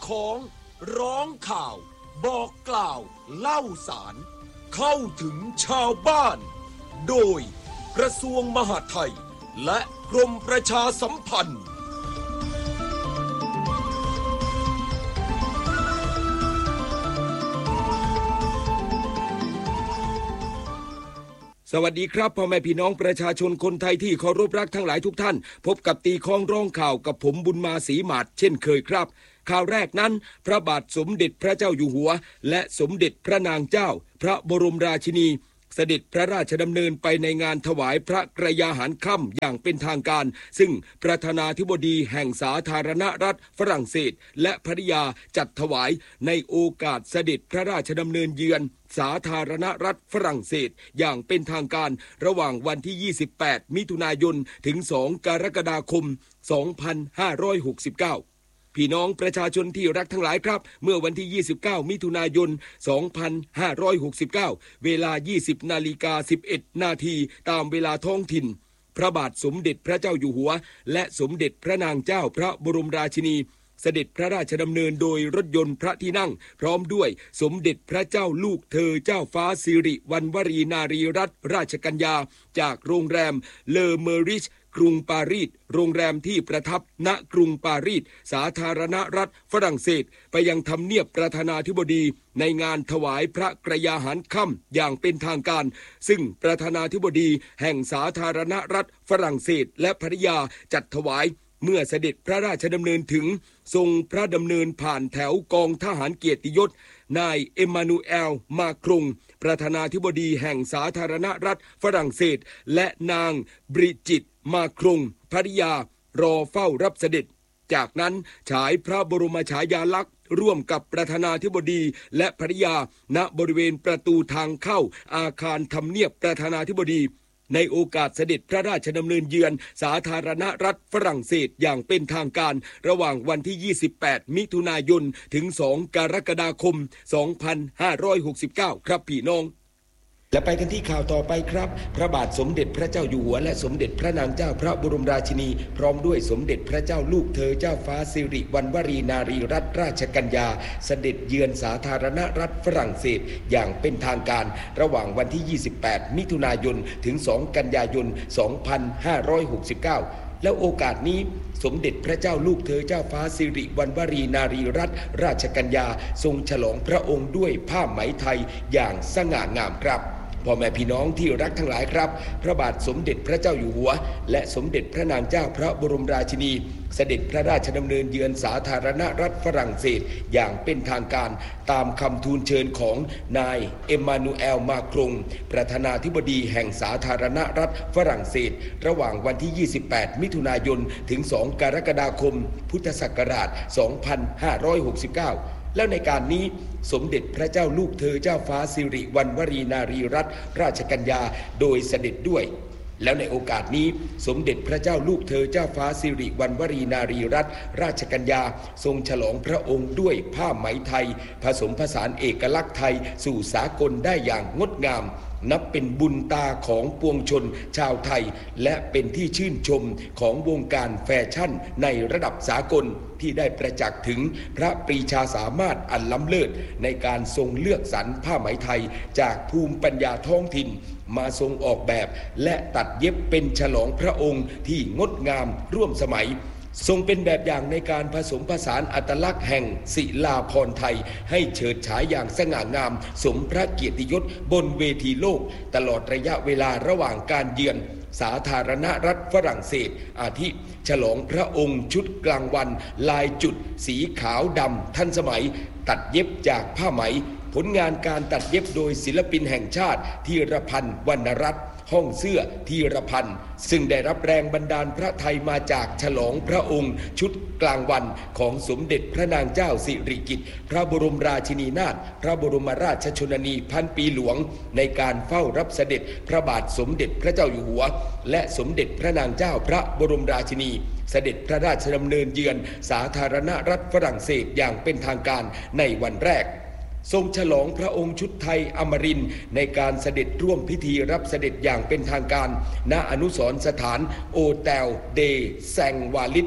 ของร้องข่าวบอกกล่าวเล่าสารเข้าถึงชาวบ้านโดยกระทรวงมหาดไทยและกรมประชาสัมพันธ์สวัสดีครับพ่อแม่พี่น้องประชาชนคนไทยที่เคารพรักทั้งหลายทุกท่านพบกับตีข้องร้องข่าวกับผมบุญมาศรีหมาดเช่นเคยครับข่าวแรกนั้นพระบาทสมเด็จพระเจ้าอยู่หัวและสมเด็จพระนางเจ้าพระบรมราชินีเสด็จพระราชดำเนินไปในงานถวายพระกรยาหารค่ำอย่างเป็นทางการซึ่งประธานาธิบดีแห่งสาธารณรัฐฝรั่งเศสและภริยาจัดถวายในโอกาสเสด็จพระราชดำเนินเยือนสาธารณรัฐฝรั่งเศสอย่างเป็นทางการระหว่างวันที่28มิถุนายนถึง2กรกฎาคม2569พี่น้องประชาชนที่รักทั้งหลายครับเมื่อวันที่29มิถุนายน2569เวลา 20:11 นาทีตามเวลาท้องถิ่นพระบาทสมเด็จพระเจ้าอยู่หัวและสมเด็จพระนางเจ้าพระบรมราชินีเสด็จพระราชดำเนินโดยรถยนต์พระที่นั่งพร้อมด้วยสมเด็จพระเจ้าลูกเธอเจ้าฟ้าสิริวัณวรีนารีรัตนราชกัญญาจากโรงแรมเลอเมอริชกรุงปารีสโรงแรมที่ประทับณกรุงปารีสสาธารณรัฐฝรั่งเศสไปยังทำเนียบประธานาธิบดีในงานถวายพระกรยาหารค่ำอย่างเป็นทางการซึ่งประธานาธิบดีแห่งสาธารณรัฐฝรั่งเศสและภริยาจัดถวายเมื่อเสด็จพระราชดำเนินถึงทรงพระดำเนินผ่านแถวกองทหารเกียรติยศนายเอมมานูเอลมาครงประธานาธิบดีแห่งสาธารณรัฐฝรั่งเศสและนางบริจิตมาครงภริยารอเฝ้ารับเสด็จจากนั้นฉายพระบรมฉายาลักษณ์ร่วมกับประธานาธิบดีและภริยาณบริเวณประตูทางเข้าอาคารทำเนียบประธานาธิบดีในโอกาสเสด็จพระราชดำเนินเยือนสาธารณรัฐฝรั่งเศสอย่างเป็นทางการระหว่างวันที่28มิถุนายนถึง2กรกฎาคม2569ครับพี่น้องและไปกันที่ข่าวต่อไปครับพระบาทสมเด็จพระเจ้าอยู่หัวและสมเด็จพระนางเจ้าพระบรมราชินีพร้อมด้วยสมเด็จพระเจ้าลูกเธอเจ้าฟ้าสิริวัณวรีนารีรัตนราชกัญญาเสด็จเยือนสาธารณรัฐฝรั่งเศสอย่างเป็นทางการระหว่างวันที่28มิถุนายนถึง2กันยายน2569แล้วโอกาสนี้สมเด็จพระเจ้าลูกเธอเจ้าฟ้าสิริวัณวรีนารีรัตนราชกัญญาทรงฉลองพระองค์ด้วยผ้าไหมไทยอย่างสง่างามครับพ่อแม่พี่น้องที่รักทั้งหลายครับพระบาทสมเด็จพระเจ้าอยู่หัวและสมเด็จพระนางเจ้าพระบรมราชินีเสด็จพระราชดำเนินเยือนสาธารณรัฐฝรั่งเศสอย่างเป็นทางการตามคำทูลเชิญของนายเอมมานูเอลมาครงประธานาธิบดีแห่งสาธารณรัฐฝรั่งเศสระหว่างวันที่28มิถุนายนถึง2กรกฎาคมพุทธศักราช2569แล้วในการนี้สมเด็จพระเจ้าลูกเธอเจ้าฟ้าสิริวัณวรีนารีรัตนราชกัญญาโดยเสด็จด้วยแล้วในโอกาสนี้สมเด็จพระเจ้าลูกเธอเจ้าฟ้าสิริวัณวรีนารีรัตนราชกัญญาทรงฉลองพระองค์ด้วยผ้าไหมไทยผสมผสานเอกลักษณ์ไทยสู่สากลได้อย่างงดงามนับเป็นบุญตาของปวงชนชาวไทยและเป็นที่ชื่นชมของวงการแฟชั่นในระดับสากลที่ได้ประจักษ์ถึงพระปรีชาสามารถอันล้ำเลิศในการทรงเลือกสรรผ้าไหมไทยจากภูมิปัญญาท้องถิ่นมาทรงออกแบบและตัดเย็บเป็นฉลองพระองค์ที่งดงามร่วมสมัยทรงเป็นแบบอย่างในการผสมผสานอัตลักษณ์แห่งศิลาภรณ์ไทยให้เฉิดฉายอย่างสง่างามสมพระเกียรติยศบนเวทีโลกตลอดระยะเวลาระหว่างการเยือนสาธารณรัฐฝรั่งเศสอาทิฉลองพระองค์ชุดกลางวันลายจุดสีขาวดำทันสมัยตัดเย็บจากผ้าไหมผลงานการตัดเย็บโดยศิลปินแห่งชาติธีรพันธ์วรรณรัตน์ห้องเสื้อธีรพันธ์ซึ่งได้รับแรงบันดาลพระทัยมาจากฉลองพระองค์ชุดกลางวันของสมเด็จพระนางเจ้าสิริกิติ์พระบรมราชินีนาถพระบรมราชชนนีพันปีหลวงในการเฝ้ารับเสด็จพระบาทสมเด็จพระเจ้าอยู่หัวและสมเด็จพระนางเจ้าพระบรมราชินีเสด็จพระราชดำเนินเยือนสาธารณรัฐฝรั่งเศสอย่างเป็นทางการในวันแรกทรงฉลองพระองค์ชุดไทยอมรินทร์ในการเสด็จร่วมพิธีรับเสด็จอย่างเป็นทางการณอนุสรณ์สถานโอเตลเดแซงวาลิด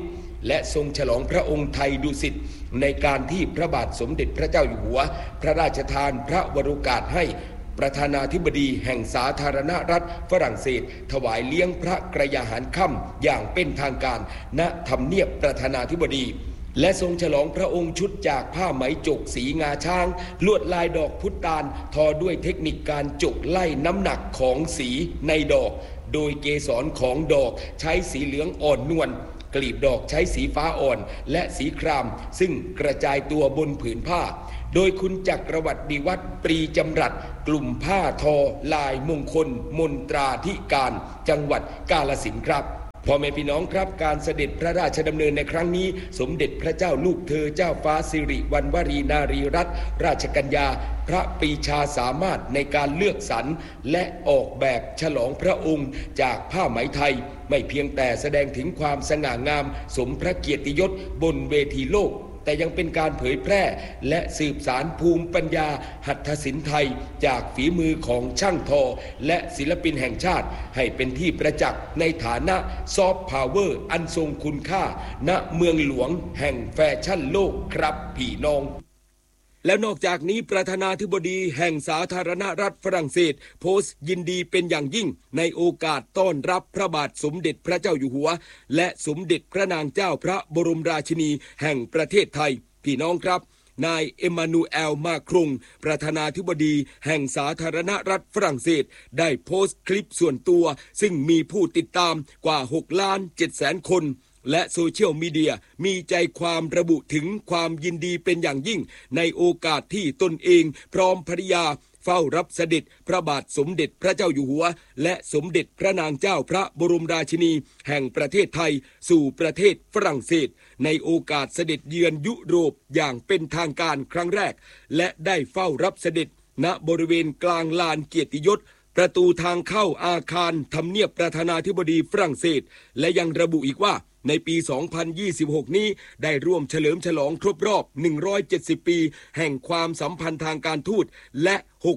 และทรงฉลองพระองค์ไทยดุสิตในการที่พระบาทสมเด็จพระเจ้าอยู่หัวพระราชทานพระวโรกาสให้ประธานาธิบดีแห่งสาธารณรัฐฝรั่งเศสถวายเลี้ยงพระกรยาหารค่ำอย่างเป็นทางการณทำเนียบประธานาธิบดีและทรงฉลองพระองค์ชุดจากผ้าไหมจกสีงาช้างลวดลายดอกพุตานทอด้วยเทคนิคการจกไล่น้ำหนักของสีในดอกโดยเกสรของดอกใช้สีเหลืองอ่อนนวลกลีบดอกใช้สีฟ้าอ่อนและสีครามซึ่งกระจายตัวบนผืนผ้าโดยคุณจักรวรรดิวัฒน์ปรีจำรัดกลุ่มผ้าทอลายมงคลมนตราธิการจังหวัดกาฬสินธุ์ครับพ่อแม่พี่น้องครับการเสด็จพระราชดำเนินในครั้งนี้สมเด็จพระเจ้าลูกเธอเจ้าฟ้าสิริวัณวรีนารีรัตนราชกัญญาพระปรีชาสามารถในการเลือกสรรและออกแบบฉลองพระองค์จากผ้าไหมไทยไม่เพียงแต่แสดงถึงความสง่างามสมพระเกียรติยศบนเวทีโลกแต่ยังเป็นการเผยแพร่และสืบสานภูมิปัญญาหัตถศิลป์ไทยจากฝีมือของช่างทอและศิลปินแห่งชาติให้เป็นที่ประจักษ์ในฐานะซอฟต์พาวเวอร์อันทรงคุณค่าณเมืองหลวงแห่งแฟชั่นโลกครับพี่น้องแล้วนอกจากนี้ประธานาธิบดีแห่งสาธารณรัฐฝรั่งเศสโพสต์ยินดีเป็นอย่างยิ่งในโอกาสต้อนรับพระบาทสมเด็จพระเจ้าอยู่หัวและสมเด็จพระนางเจ้าพระบรมราชินีแห่งประเทศไทยพี่น้องครับนายเอมมานูเอลมาครงประธานาธิบดีแห่งสาธารณรัฐฝรั่งเศสได้โพสต์คลิปส่วนตัวซึ่งมีผู้ติดตามกว่า 6,700,000 คนและโซเชียลมีเดียมีใจความระบุถึงความยินดีเป็นอย่างยิ่งในโอกาสที่ตนเองพร้อมภริยาเฝ้ารับเสด็จพระบาทสมเด็จพระเจ้าอยู่หัวและสมเด็จพระนางเจ้าพระบรมราชินีแห่งประเทศไทยสู่ประเทศฝรั่งเศสในโอกาสเสด็จเยือนยุโรปอย่างเป็นทางการครั้งแรกและได้เฝ้ารับเสด็จณบริเวณกลางลานเกียรติยศประตูทางเข้าอาคารทำเนียบประธานาธิบดีฝรั่งเศสและยังระบุอีกว่าในปี 2026 นี้ได้ร่วมเฉลิมฉลองครบรอบ170 ปีแห่งความสัมพันธ์ทางการทูตและ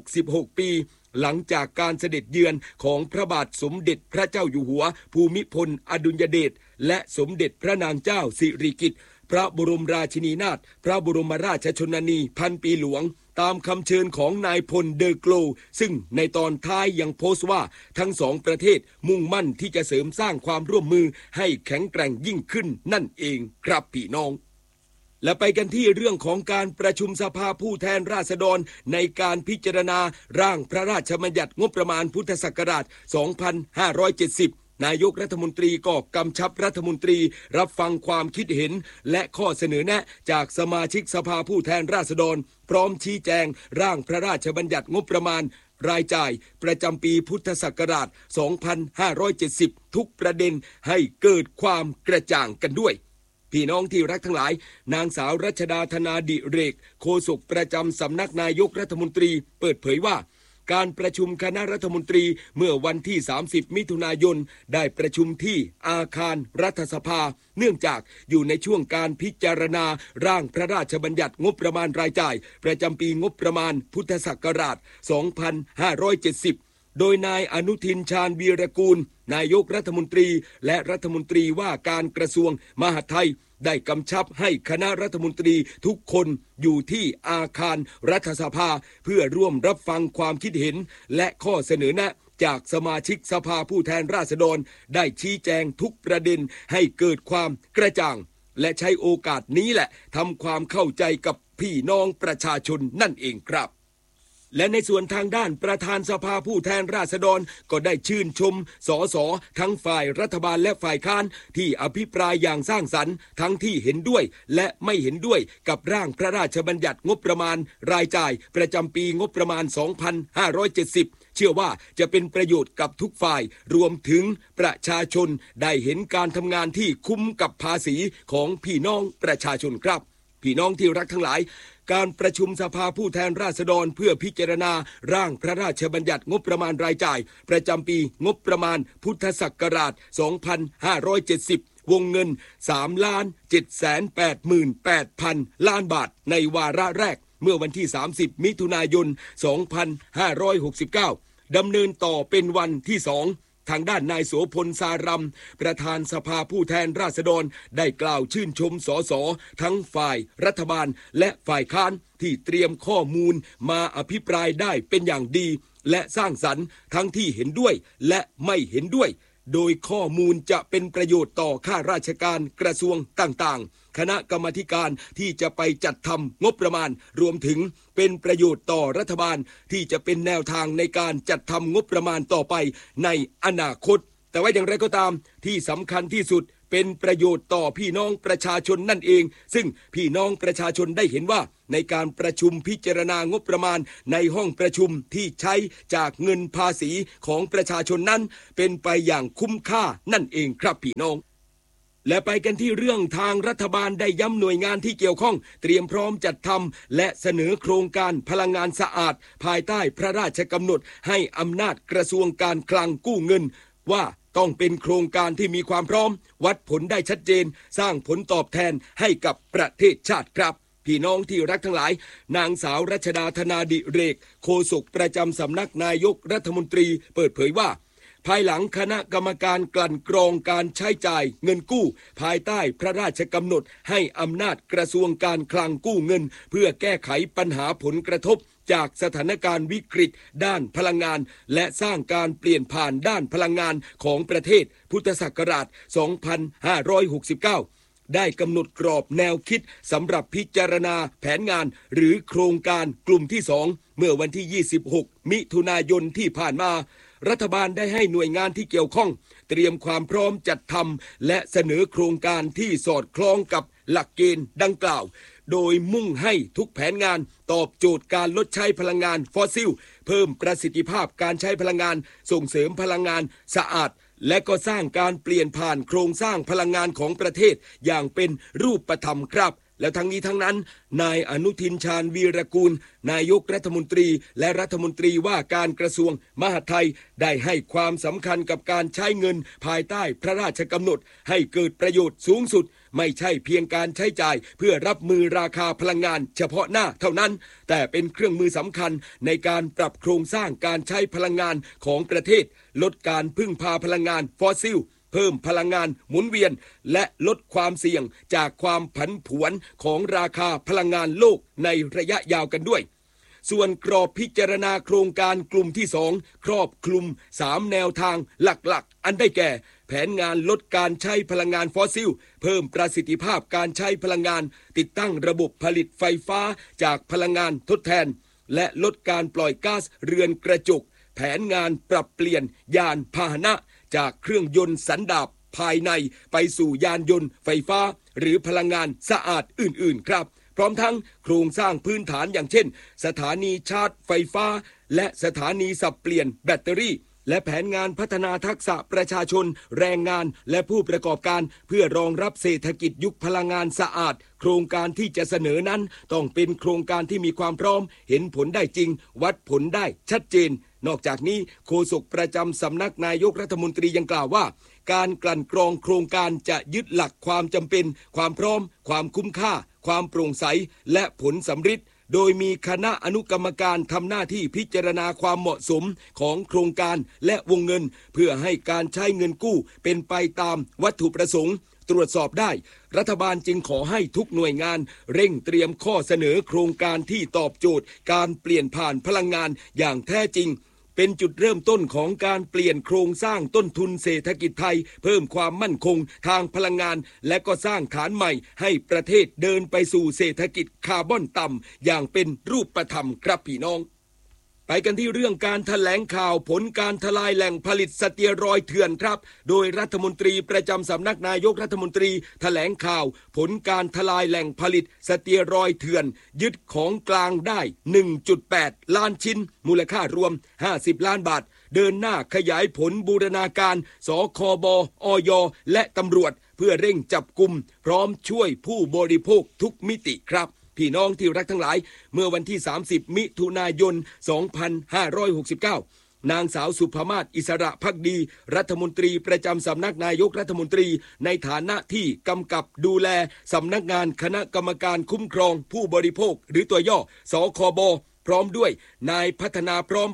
66 ปีหลังจากการเสด็จเยือนของพระบาทสมเด็จพระเจ้าอยู่หัวภูมิพลอดุลยเดชและสมเด็จพระนางเจ้าสิริกิติ์พระบรมราชินีนาถพระบรมราชชนนีพันปีหลวงตามคำเชิญของนายพลเดอโกลซึ่งในตอนท้ายยังโพสต์ว่าทั้งสองประเทศมุ่งมั่นที่จะเสริมสร้างความร่วมมือให้แข็งแกร่งยิ่งขึ้นนั่นเองครับพี่น้องและไปกันที่เรื่องของการประชุมสภาผู้แทนราษฎรในการพิจารณาร่างพระราชบัญญัติงบประมาณพุทธศักราช 2570นายกรัฐมนตรีก็กำชับรัฐมนตรีรับฟังความคิดเห็นและข้อเสนอแนะจากสมาชิกสภาผู้แทนราษฎรพร้อมชี้แจงร่างพระราชบัญญัติงบประมาณรายจ่ายประจำปีพุทธศักราช 2570 ทุกประเด็นให้เกิดความกระจ่างกันด้วยพี่น้องที่รักทั้งหลายนางสาวรัชดาธนาดิเรกโฆษกประจำสำนักนายกรัฐมนตรีเปิดเผยว่าการประชุมคณะรัฐมนตรีเมื่อวันที่30มิถุนายนได้ประชุมที่อาคารรัฐสภาเนื่องจากอยู่ในช่วงการพิจารณาร่างพระราชบัญญัติงบประมาณรายจ่ายประจำปีงบประมาณพุทธศักราช 2570 โดยนายอนุทินชาญวีรกูลนายกรัฐมนตรีและรัฐมนตรีว่าการกระทรวงมหาดไทยได้กำชับให้คณะรัฐมนตรีทุกคนอยู่ที่อาคารรัฐสภาเพื่อร่วมรับฟังความคิดเห็นและข้อเสนอแนะจากสมาชิกสภาผู้แทนราษฎรได้ชี้แจงทุกประเด็นให้เกิดความกระจ่างและใช้โอกาสนี้แหละทำความเข้าใจกับพี่น้องประชาชนนั่นเองครับและในส่วนทางด้านประธานสภาผู้แทนราษฎรก็ได้ชื่นชมสสทั้งฝ่ายรัฐบาลและฝ่ายค้านที่อภิปรายอย่างสร้างสรรค์ทั้งที่เห็นด้วยและไม่เห็นด้วยกับร่างพระราชบัญญัติงบประมาณรายจ่ายประจำปีงบประมาณ 2570 เชื่อว่าจะเป็นประโยชน์กับทุกฝ่ายรวมถึงประชาชนได้เห็นการทำงานที่คุ้มกับภาษีของพี่น้องประชาชนครับพี่น้องที่รักทั้งหลายการประชุมสภาผู้แทนราษฎรเพื่อพิจารณาร่างพระราชบัญญัติงบประมาณรายจ่ายประจำปีงบประมาณพุทธศักราช 2570 วงเงิน 3,788,000 ล้านบาทในวาระแรกเมื่อวันที่ 30 มิถุนายน 2569 ดำเนินต่อเป็นวันที่ 2 ทางด้านนายโสพลสารัมประธานสภาผู้แทนราษฎรได้กล่าวชื่นชมสสทั้งฝ่ายรัฐบาลและฝ่ายค้านที่เตรียมข้อมูลมาอภิปรายได้เป็นอย่างดีและสร้างสรรค์ทั้งที่เห็นด้วยและไม่เห็นด้วยโดยข้อมูลจะเป็นประโยชน์ต่อข้าราชการกระทรวงต่างๆคณะกรรมาธิการที่จะไปจัดทำงบประมาณรวมถึงเป็นประโยชน์ต่อรัฐบาลที่จะเป็นแนวทางในการจัดทำงบประมาณต่อไปในอนาคตแต่ว่าอย่างไรก็ตามที่สำคัญที่สุดเป็นประโยชน์ต่อพี่น้องประชาชนนั่นเองซึ่งพี่น้องประชาชนได้เห็นว่าในการประชุมพิจารณางบประมาณในห้องประชุมที่ใช้จากเงินภาษีของประชาชนนั้นเป็นไปอย่างคุ้มค่านั่นเองครับพี่น้องและไปกันที่เรื่องทางรัฐบาลได้ย้ำหน่วยงานที่เกี่ยวข้องเตรียมพร้อมจัดทำและเสนอโครงการพลังงานสะอาดภายใต้พระราชกำหนดให้อำนาจกระทรวงการคลังกู้เงินว่าต้องเป็นโครงการที่มีความพร้อมวัดผลได้ชัดเจนสร้างผลตอบแทนให้กับประเทศชาติครับพี่น้องที่รักทั้งหลายนางสาวรัชดาธนาดิเรกโฆษกประจำสำนักนายกรัฐมนตรีเปิดเผยว่าภายหลังคณะกรรมการกลั่นกรองการใช้จ่ายเงินกู้ภายใต้พระราชกำหนดให้อำนาจกระทรวงการคลังกู้เงินเพื่อแก้ไขปัญหาผลกระทบจากสถานการณ์วิกฤตด้านพลังงานและสร้างการเปลี่ยนผ่านด้านพลังงานของประเทศพุทธศักราช 2569 ได้กำหนดกรอบแนวคิดสำหรับพิจารณาแผนงานหรือโครงการกลุ่มที่ 2 เมื่อวันที่ 26 มิถุนายนที่ผ่านมารัฐบาลได้ให้หน่วยงานที่เกี่ยวข้องเตรียมความพร้อมจัดทำและเสนอโครงการที่สอดคล้องกับหลักเกณฑ์ดังกล่าวโดยมุ่งให้ทุกแผนงานตอบโจทย์การลดใช้พลังงานฟอสซิลเพิ่มประสิทธิภาพการใช้พลังงานส่งเสริมพลังงานสะอาดและก็สร้างการเปลี่ยนผ่านโครงสร้างพลังงานของประเทศอย่างเป็นรูปธรรมครับและทั้งนี้ทั้งนั้นนายอนุทินชาญวีรกูลนายกรัฐมนตรีและรัฐมนตรีว่าการกระทรวงมหาดไทยได้ให้ความสำคัญกับการใช้เงินภายใต้พระราชกำหนดให้เกิดประโยชน์สูงสุดไม่ใช่เพียงการใช้จ่ายเพื่อรับมือราคาพลังงานเฉพาะหน้าเท่านั้นแต่เป็นเครื่องมือสำคัญในการปรับโครงสร้างการใช้พลังงานของประเทศลดการพึ่งพาพลังงานฟอสซิลเพิ่มพลังงานหมุนเวียนและลดความเสี่ยงจากความผันผวนของราคาพลังงานโลกในระยะยาวกันด้วยส่วนกรอบพิจารณาโครงการกลุ่มที่ 2ครอบคลุม3แนวทางหลักๆอันได้แก่แผนงานลดการใช้พลังงานฟอสซิลเพิ่มประสิทธิภาพการใช้พลังงานติดตั้งระบบผลิตไฟฟ้าจากพลังงานทดแทนและลดการปล่อยก๊าซเรือนกระจกแผนงานปรับเปลี่ยนยานพาหนะจากเครื่องยนต์สันดาปภายในไปสู่ยานยนต์ไฟฟ้าหรือพลังงานสะอาดอื่นๆครับพร้อมทั้งโครงสร้างพื้นฐานอย่างเช่นสถานีชาร์จไฟฟ้าและสถานีสับเปลี่ยนแบตเตอรี่และแผนงานพัฒนาทักษะประชาชนแรงงานและผู้ประกอบการเพื่อรองรับเศรษฐกิจยุคพลังงานสะอาดโครงการที่จะเสนอนั้นต้องเป็นโครงการที่มีความพร้อมเห็นผลได้จริงวัดผลได้ชัดเจนนอกจากนี้โฆษกประจำสำนักนายกรัฐมนตรียังกล่าวว่าการกลั่นกรองโครงการจะยึดหลักความจำเป็นความพร้อมความคุ้มค่าความโปร่งใสและผลสำฤทธิ์โดยมีคณะอนุกรรมการทำหน้าที่พิจารณาความเหมาะสมของโครงการและวงเงินเพื่อให้การใช้เงินกู้เป็นไปตามวัตถุประสงค์ตรวจสอบได้รัฐบาลจึงขอให้ทุกหน่วยงานเร่งเตรียมข้อเสนอโครงการที่ตอบโจทย์การเปลี่ยนผ่านพลังงานอย่างแท้จริงเป็นจุดเริ่มต้นของการเปลี่ยนโครงสร้างต้นทุนเศรษฐกิจไทยเพิ่มความมั่นคงทางพลังงานและก็สร้างฐานใหม่ให้ประเทศเดินไปสู่เศรษฐกิจคาร์บอนต่ำอย่างเป็นรูปธรรมครับพี่น้องไปกันที่เรื่องการแถลงข่าวผลการทลายแหล่งผลิตสเตียรอยด์เถื่อนครับโดยรัฐมนตรีประจำสำนักนายกรัฐมนตรีแถลงข่าวผลการทลายแหล่งผลิตสเตียรอยด์เถื่อนยึดของกลางได้ 1.8 ล้านชิ้นมูลค่ารวม50ล้านบาทเดินหน้าขยายผลบูรณาการสคบ อย.และตำรวจเพื่อเร่งจับกุมพร้อมช่วยผู้บริโภคทุกมิติครับพี่น้องที่รักทั้งหลายเมื่อวันที่30มิถุนายน2569นางสาวสุภมาศอิสระภักดีรัฐมนตรีประจำสำนักนายกรัฐมนตรีในฐานะที่กำกับดูแลสำนักงานคณะกรรมการคุ้มครองผู้บริโภคหรือตัวย่อสคบพร้อมด้วยนายพัฒนาพร้อมพัฒน์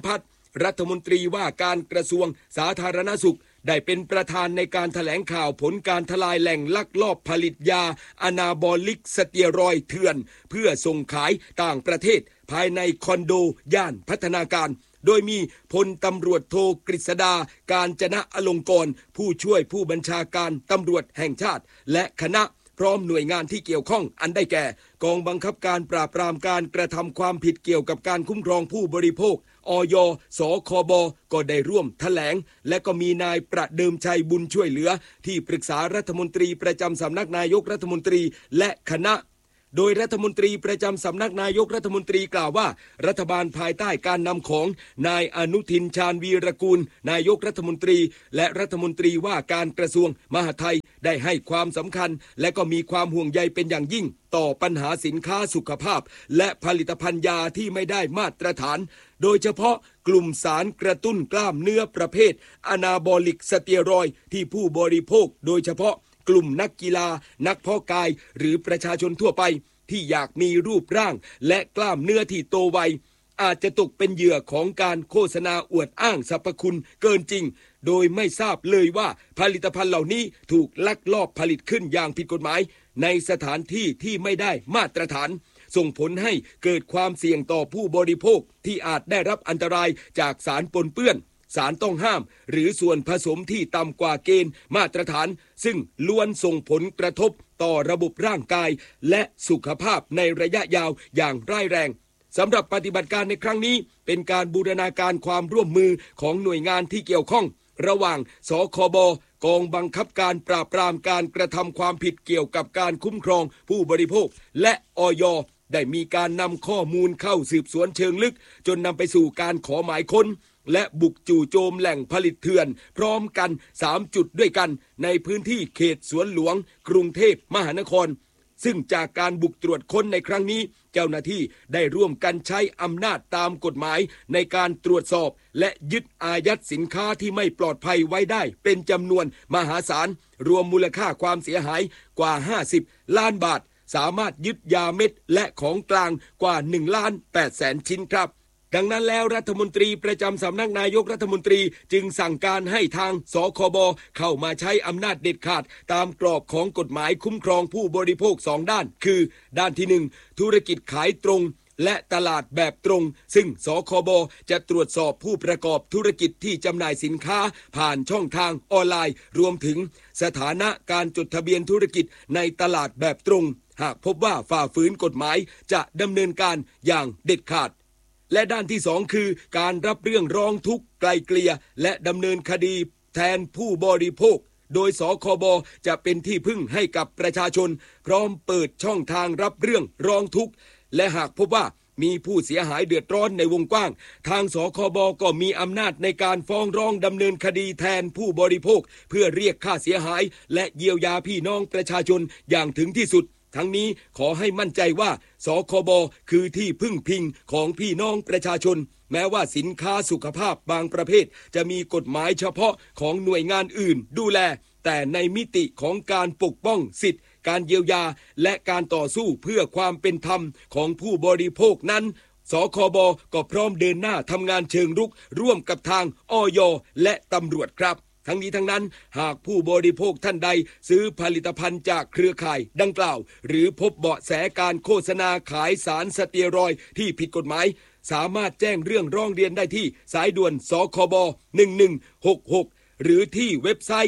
รัฐมนตรีว่าการกระทรวงสาธารณสุขได้เป็นประธานในการแถลงข่าวผลการทลายแหล่งลักลอบผลิตยาอนาบอลิกสเตียรอยด์เถื่อนเพื่อส่งขายต่างประเทศภายในคอนโดย่านพัฒนาการโดยมีพลตำรวจโทกฤษดาการจนะอลงกรณ์ผู้ช่วยผู้บัญชาการตำรวจแห่งชาติและคณะพร้อมหน่วยงานที่เกี่ยวข้องอันได้แก่กองบังคับการปราบปรามการกระทำความผิดเกี่ยวกับการคุ้มครองผู้บริโภคอย.สคบ.ก็ได้ร่วมแถลงและก็มีนายประเดิมชัยบุญช่วยเหลือที่ปรึกษารัฐมนตรีประจำสำนักนายกรัฐมนตรีและคณะโดยรัฐมนตรีประจำสำนักนายกรัฐมนตรีกล่าวว่ารัฐบาลภายใต้การนำของนายอนุทินชาญวีรกูลนายกรัฐมนตรีและรัฐมนตรีว่าการกระทรวงมหาดไทยได้ให้ความสำคัญและก็มีความห่วงใยเป็นอย่างยิ่งต่อปัญหาสินค้าสุขภาพและผลิตภัณฑ์ยาที่ไม่ได้มาตรฐานโดยเฉพาะกลุ่มสารกระตุ้นกล้ามเนื้อประเภทอนาบอลิกสเตียรอยด์ที่ผู้บริโภคโดยเฉพาะกลุ่มนักกีฬานักเพาะกายหรือประชาชนทั่วไปที่อยากมีรูปร่างและกล้ามเนื้อที่โตไวอาจจะตกเป็นเหยื่อของการโฆษณาอวดอ้างสรรพคุณเกินจริงโดยไม่ทราบเลยว่าผลิตภัณฑ์เหล่านี้ถูกลักลอบผลิตขึ้นอย่างผิดกฎหมายในสถานที่ที่ไม่ได้มาตรฐานส่งผลให้เกิดความเสี่ยงต่อผู้บริโภคที่อาจได้รับอันตรายจากสารปนเปื้อนสารต้องห้ามหรือส่วนผสมที่ต่ำกว่าเกณฑ์มาตรฐานซึ่งล้วนส่งผลกระทบต่อระบบร่างกายและสุขภาพในระยะยาวอย่างร้ายแรงสำหรับปฏิบัติการในครั้งนี้เป็นการบูรณาการความร่วมมือของหน่วยงานที่เกี่ยวข้องระหว่างสคบ.กองบังคับการปราบปรามการกระทำความผิดเกี่ยวกับการคุ้มครองผู้บริโภคและอย.ได้มีการนำข้อมูลเข้าสืบสวนเชิงลึกจนนำไปสู่การขอหมายค้นและบุกจู่โจมแหล่งผลิตเถื่อนพร้อมกัน3จุดด้วยกันในพื้นที่เขตสวนหลวงกรุงเทพมหานครซึ่งจากการบุกตรวจค้นในครั้งนี้เจ้าหน้าที่ได้ร่วมกันใช้อำนาจตามกฎหมายในการตรวจสอบและยึดอายัดสินค้าที่ไม่ปลอดภัยไว้ได้เป็นจำนวนมหาศาลรวมมูลค่าความเสียหายกว่า50ล้านบาทสามารถยึดยาเม็ดและของกลางกว่า1,800,000 ชิ้นครับดังนั้นแล้วรัฐมนตรีประจำสำนักนายกรัฐมนตรีจึงสั่งการให้ทางสคบ.เข้ามาใช้อำนาจเด็ดขาดตามกรอบของกฎหมายคุ้มครองผู้บริโภค2ด้านคือด้านที่1ธุรกิจขายตรงและตลาดแบบตรงซึ่งสคบ.จะตรวจสอบผู้ประกอบธุรกิจที่จำหน่ายสินค้าผ่านช่องทางออนไลน์รวมถึงสถานะการจดทะเบียนธุรกิจในตลาดแบบตรงหากพบว่าฝ่าฝืนกฎหมายจะดำเนินการอย่างเด็ดขาดและด้านที่2คือการรับเรื่องร้องทุกข์ไกลเกลี่ยและดำเนินคดีแทนผู้บริโภคโดยสคบ.จะเป็นที่พึ่งให้กับประชาชนพร้อมเปิดช่องทางรับเรื่องร้องทุกข์และหากพบว่ามีผู้เสียหายเดือดร้อนในวงกว้างทางสคบ.ก็มีอำนาจในการฟ้องร้องดำเนินคดีแทนผู้บริโภคเพื่อเรียกค่าเสียหายและเยียวยาพี่น้องประชาชนอย่างถึงที่สุดทั้งนี้ขอให้มั่นใจว่าสคบ.คือที่พึ่งพิงของพี่น้องประชาชนแม้ว่าสินค้าสุขภาพบางประเภทจะมีกฎหมายเฉพาะของหน่วยงานอื่นดูแลแต่ในมิติของการปกป้องสิทธิการเยียวยาและการต่อสู้เพื่อความเป็นธรรมของผู้บริโภคนั้นสคบ.ก็พร้อมเดินหน้าทำงานเชิงรุกร่วมกับทางอย.และตำรวจครับทั้งนี้ทั้งนั้นหากผู้บริโภคท่านใดซื้อผลิตภัณฑ์จากเครือข่ายดังกล่าวหรือพบเบาะแสการโฆษณาขายสารสเตียรอยด์ที่ผิดกฎหมายสามารถแจ้งเรื่องร้องเรียนได้ที่สายด่วนสคบ1166หรือที่เว็บไซต์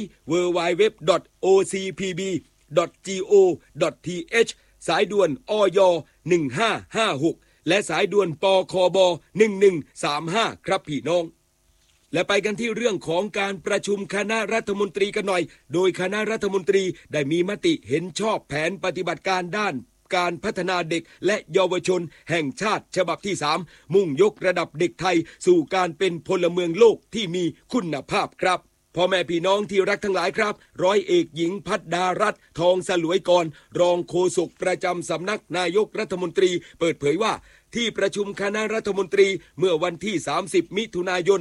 www.ocpb.go.th สายด่วนอย 1556และสายด่วนปคบ1135ครับพี่น้องและไปกันที่เรื่องของการประชุมคณะรัฐมนตรีกันหน่อยโดยคณะรัฐมนตรีได้มีมติเห็นชอบแผนปฏิบัติการด้านการพัฒนาเด็กและเยาวชนแห่งชาติฉบับที่3มุ่งยกระดับเด็กไทยสู่การเป็นพลเมืองโลกที่มีคุณภาพครับพ่อแม่พี่น้องที่รักทั้งหลายครับร้อยเอกหญิงภัทรดารัตน์ทองสลวยกรรองโฆษกประจำสำนักนายกรัฐมนตรีเปิดเผยว่าที่ประชุมคณะรัฐมนตรีเมื่อวันที่30มิถุนายน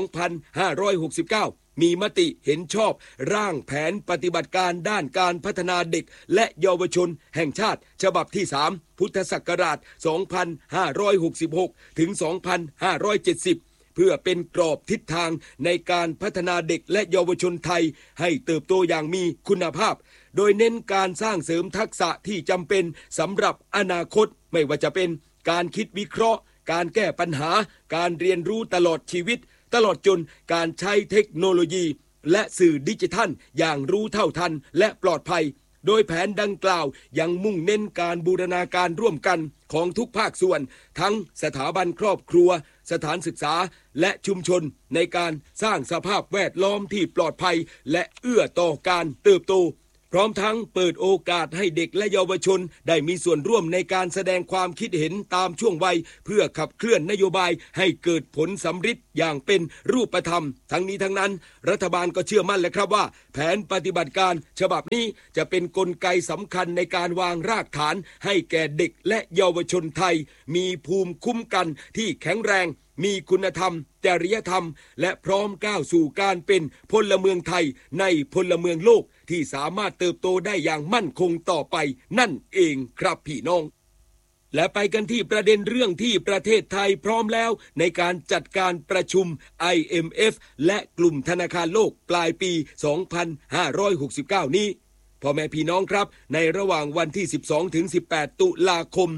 2569มีมติเห็นชอบร่างแผนปฏิบัติการด้านการพัฒนาเด็กและเยาวชนแห่งชาติฉบับที่3พุทธศักราช2566ถึง2570 เพื่อเป็นกรอบทิศทางในการพัฒนาเด็กและเยาวชนไทยให้เติบโตอย่างมีคุณภาพโดยเน้นการสร้างเสริมทักษะที่จำเป็นสำหรับอนาคตไม่ว่าจะเป็นการคิดวิเคราะห์การแก้ปัญหาการเรียนรู้ตลอดชีวิตตลอดจนการใช้เทคโนโลยีและสื่อดิจิทัลอย่างรู้เท่าทันและปลอดภัยโดยแผนดังกล่าวยังมุ่งเน้นการบูรณาการร่วมกันของทุกภาคส่วนทั้งสถาบันครอบครัวสถานศึกษาและชุมชนในการสร้างสภาพแวดล้อมที่ปลอดภัยและเอื้อต่อการเติบโตพร้อมทั้งเปิดโอกาสให้เด็กและเยาวชนได้มีส่วนร่วมในการแสดงความคิดเห็นตามช่วงวัยเพื่อขับเคลื่อนนโยบายให้เกิดผลสำฤทธิ์อย่างเป็นรูปธรรมทั้งนี้ทั้งนั้นรัฐบาลก็เชื่อมั่นและครับว่าแผนปฏิบัติการฉบับนี้จะเป็นกลไกสำคัญในการวางรากฐานให้แก่เด็กและเยาวชนไทยมีภูมิคุ้มกันที่แข็งแรงมีคุณธรรมจริยธรรมและพร้อมก้าวสู่การเป็นพลเมืองไทยในพลเมืองโลกที่สามารถเติบโตได้อย่างมั่นคงต่อไปนั่นเองครับพี่น้องและไปกันที่ประเด็นเรื่องที่ประเทศไทยพร้อมแล้วในการจัดการประชุม IMF และกลุ่มธนาคารโลกปลายปี 2569 นี้พ่อแม่พี่น้องครับในระหว่างวันที่ 12 ถึง 18 ตุลาคม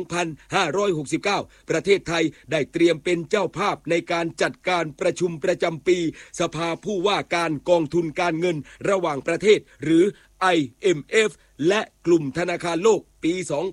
2569 ประเทศไทยได้เตรียมเป็นเจ้าภาพในการจัดการประชุมประจำปีสภาผู้ว่าการกองทุนการเงินระหว่างประเทศหรือ IMF และกลุ่มธนาคารโลกปี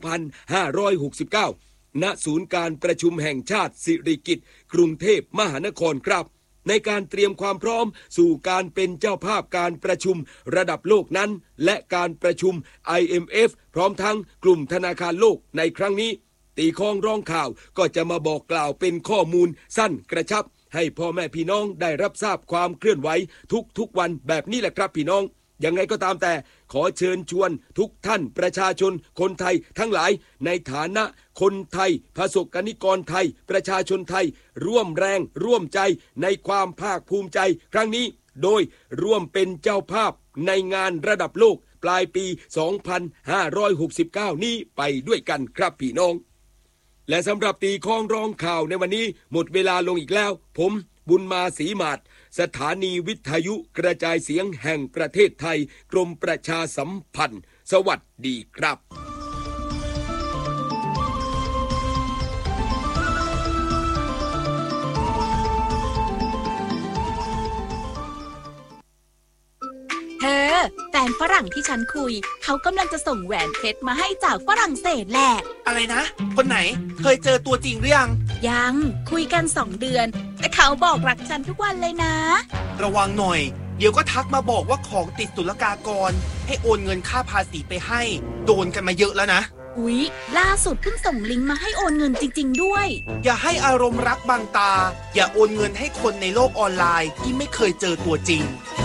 2569 ณ ศูนย์การประชุมแห่งชาติสิริกิติ์กรุงเทพมหานครครับในการเตรียมความพร้อมสู่การเป็นเจ้าภาพการประชุมระดับโลกนั้นและการประชุม IMF พร้อมทั้งกลุ่มธนาคารโลกในครั้งนี้ตีคองร้องข่าวก็จะมาบอกกล่าวเป็นข้อมูลสั้นกระชับให้พ่อแม่พี่น้องได้รับทราบความเคลื่อนไหวทุกวันแบบนี้แหละครับพี่น้องยังไงก็ตามแต่ขอเชิญชวนทุกท่านประชาชนคนไทยทั้งหลายในฐานะคนไทยประสบกนิกรไทยประชาชนไทยร่วมแรงร่วมใจในความภาคภูมิใจครั้งนี้โดยร่วมเป็นเจ้าภาพในงานระดับโลกปลายปี 2569 นี้ไปด้วยกันครับพี่น้องและสำหรับตีคองร้องข่าวในวันนี้หมดเวลาลงอีกแล้วผมบุญมาศรีมาศสถานีวิทยุกระจายเสียงแห่งประเทศไทยกรมประชาสัมพันธ์สวัสดีครับเธอแฟนฝรั่งที่ฉันคุยเขากำลังจะส่งแหวนเพชรมาให้จากฝรั่งเศสแหละอะไรนะคนไหนเคยเจอตัวจริงหรือยังคุยกัน2 เดือนแต่เขาบอกรักฉันทุกวันเลยนะระวังหน่อยเดี๋ยวก็ทักมาบอกว่าของติดศุลกากรให้โอนเงินค่าภาษีไปให้โดนกันมาเยอะแล้วนะอุ๊ยล่าสุดเพิ่งส่งลิงก์มาให้โอนเงินจริงๆด้วยอย่าให้อารมณ์รักบังตาอย่าโอนเงินให้คนในโลกออนไลน์ที่ไม่เคยเจอตัวจริง